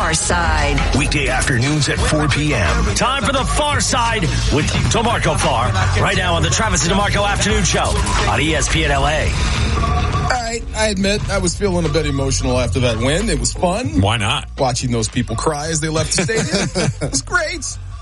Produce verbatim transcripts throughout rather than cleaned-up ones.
Far Side. Weekday afternoons at four p.m. Time for the Far Side with DeMarco Farr. Right now on the Travis and DeMarco Afternoon Show on E S P N L A. All right, I admit I was feeling a bit emotional after that win. It was fun. Why not? Watching those people cry as they left the stadium. It was great.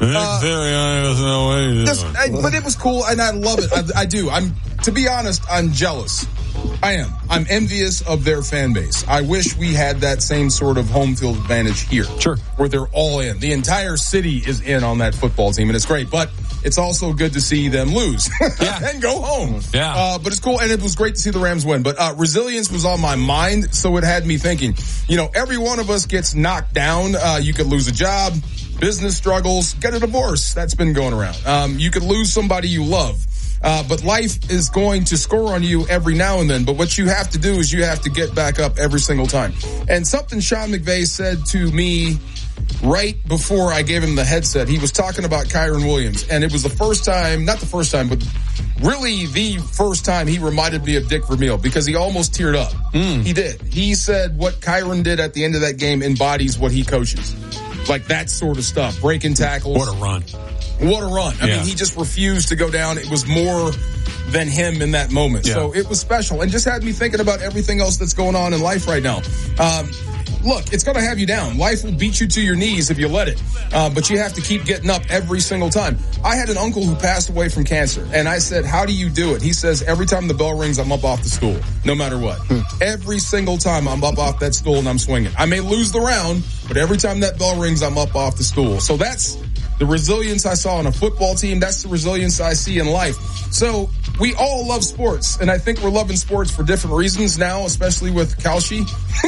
Uh, this, I, but it was cool, and I love it. I, I do. I'm, to be honest, I'm jealous. I am. I'm envious of their fan base. I wish we had that same sort of home field advantage here. Sure. Where they're all in. The entire city is in on that football team, and it's great. But it's also good to see them lose yeah. and go home. Yeah. Uh, but it's cool, and it was great to see the Rams win. But uh, resilience was on my mind, so it had me thinking, you know, every one of us gets knocked down. Uh, you could lose a job, business struggles, get a divorce. That's been going around. Um, you could lose somebody you love. Uh, but life is going to score on you every now and then. But what you have to do is you have to get back up every single time. And something Sean McVay said to me right before I gave him the headset, he was talking about Kyren Williams. And it was the first time, not the first time, but really the first time he reminded me of Dick Vermeil because he almost teared up. Mm. He did. He said what Kyren did at the end of that game embodies what he coaches. Like that sort of stuff. Breaking tackles. What a run. What a run. I yeah. mean, he just refused to go down. It was more than him in that moment. Yeah. So it was special and just had me thinking about everything else that's going on in life right now. Um, look, it's going to have you down. Life will beat you to your knees if you let it. Uh, but you have to keep getting up every single time. I had an uncle who passed away from cancer, and I said, how do you do it? He says, every time the bell rings, I'm up off the stool, no matter what. Hmm. Every single time I'm up off that stool and I'm swinging. I may lose the round, but every time that bell rings, I'm up off the stool. So that's the resilience I saw on a football team. That's the resilience I see in life. So we all love sports, and I think we're loving sports for different reasons now, especially with Kalshi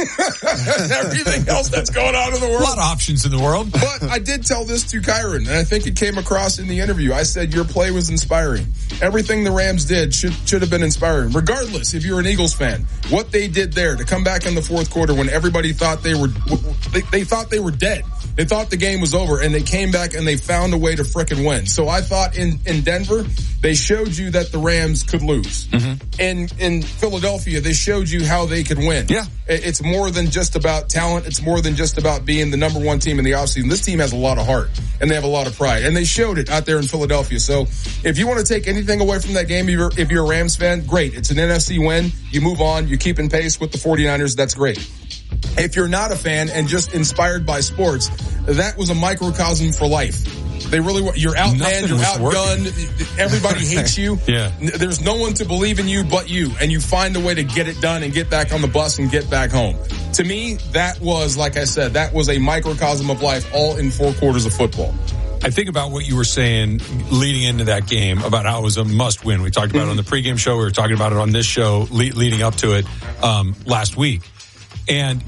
and everything else that's going on in the world. A lot of options in the world. But I did tell this to Kyren, and I think it came across in the interview. I said, your play was inspiring. Everything the Rams did should should have been inspiring, regardless if you're an Eagles fan. What they did there to come back in the fourth quarter when everybody thought they were they, they thought they were dead. They thought the game was over, and they came back and they found a way to frickin' win. So I thought in, in Denver, they showed you that the Rams could lose. Mm-hmm. In in Philadelphia, they showed you how they could win. Yeah. It's more than just about talent. It's more than just about being the number one team in the offseason. This team has a lot of heart, and they have a lot of pride. And they showed it out there in Philadelphia. So if you want to take anything away from that game, if you're, if you're a Rams fan, great. It's an N F C win. You move on. You're keeping pace with the 49ers. That's great. If you're not a fan and just inspired by sports, that was a microcosm for life. They really were. You're outmanned, you're outgunned, everybody hates you. Yeah. There's no one to believe in you but you, and you find a way to get it done and get back on the bus and get back home. To me, that was, like I said, that was a microcosm of life, all in four quarters of football. I think about what you were saying leading into that game about how it was a must win. We talked about mm-hmm. it on the pregame show. We were talking about it on this show le- leading up to it um, last week. And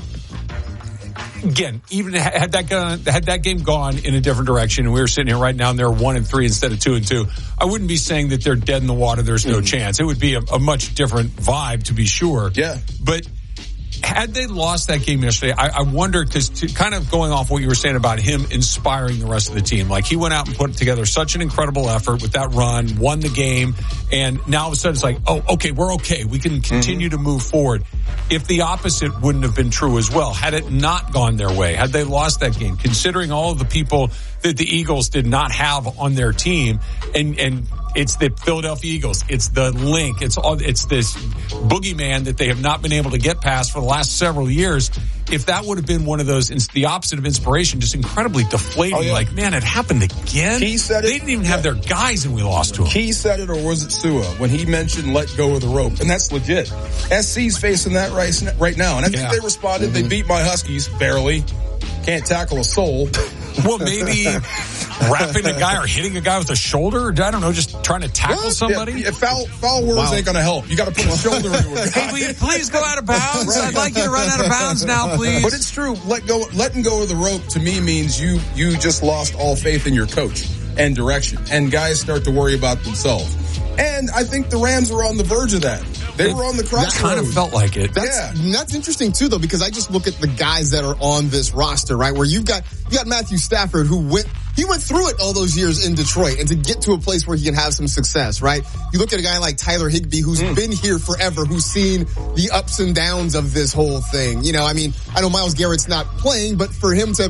again, even had that gone, had that game gone in a different direction, and we were sitting here right now, and they're one and three instead of two and two, I wouldn't be saying that they're dead in the water. There's no mm. chance. It would be a, a much different vibe, to be sure. Yeah, but had they lost that game yesterday, I, I wonder, because kind of going off what you were saying about him inspiring the rest of the team, like he went out and put together such an incredible effort with that run, won the game, and now all of a sudden it's like, oh, okay, we're okay. We can continue mm-hmm. to move forward. If the opposite wouldn't have been true as well, had it not gone their way, had they lost that game, considering all of the people that the Eagles did not have on their team, and, and it's the Philadelphia Eagles, it's the link, it's all, it's this boogeyman that they have not been able to get past for the last several years. If that would have been one of those, the opposite of inspiration, just incredibly deflating, oh, yeah. like, man, it happened again. He said it. They didn't even have their guys and we lost to them. He said it, or was it Sua, when he mentioned let go of the rope? And that's legit. S C's facing that right, right now. And I think yeah. they responded. Mm-hmm. They beat my Huskies, barely. Can't tackle a soul. Well, maybe wrapping a guy or hitting a guy with a shoulder. I don't know, just trying to tackle what? somebody. Yeah, foul, foul words wow. ain't going to help. You got to put a shoulder into it. Hey, will you please go out of bounds? Right. I'd like you to run out of bounds now, please. But it's true. Let go, letting go of the rope to me means you you just lost all faith in your coach and direction, and guys start to worry about themselves. And I think the Rams were on the verge of that. They it, were on the crossroads. That kind of felt like it. That's, yeah. that's interesting too, though, because I just look at the guys that are on this roster, right? Where you've got you got Matthew Stafford, who went he went through it all those years in Detroit, and to get to a place where he can have some success, right? You look at a guy like Tyler Higbee, who's mm. been here forever, who's seen the ups and downs of this whole thing. You know, I mean, I know Myles Garrett's not playing, but for him to